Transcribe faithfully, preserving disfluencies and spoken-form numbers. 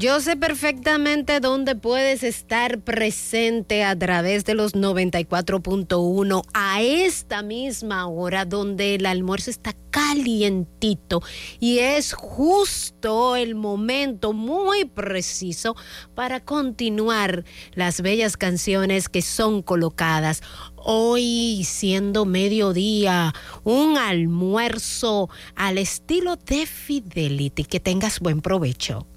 Yo sé perfectamente dónde puedes estar presente a través de los noventa y cuatro punto uno a esta misma hora, donde el almuerzo está calientito y es justo el momento muy preciso para continuar las bellas canciones que son colocadas. Hoy, siendo mediodía, un almuerzo al estilo de Fidelity. Que tengas buen provecho.